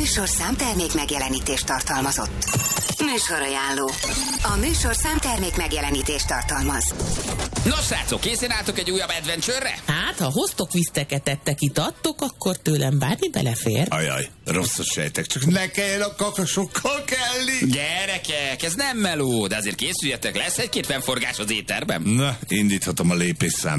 műsorszám termék megjelenítést tartalmazott. Műsorajánló. A műsorszám termék megjelenítést tartalmaz. Nos, srácok, készen álltok egy újabb adventure-re? Hát, ha hoztok viszteket, ettek, itattok, akkor tőlem bármi belefér. Ajaj, rosszat sejtek, csak ne kelljen a kakasokkal kelni. Gyerekek, ez nem meló, de azért készüljetek, lesz egy-két fennforgás az étterben. Na, indíthatom a lépésszám.